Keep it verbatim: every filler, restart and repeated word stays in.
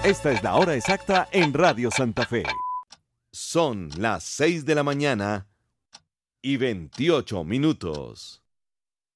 Esta es la hora exacta en Radio Santa Fe. Son las seis de la mañana y veintiocho minutos.